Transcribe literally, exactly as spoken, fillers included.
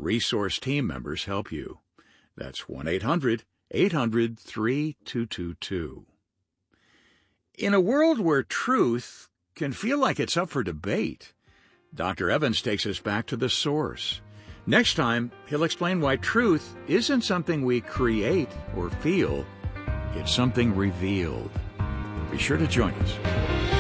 resource team members help you. That's one eight hundred eight hundred three two two two. In a world where truth can feel like it's up for debate, Doctor Evans takes us back to the source. Next time, he'll explain why truth isn't something we create or feel. It's something revealed. Be sure to join us.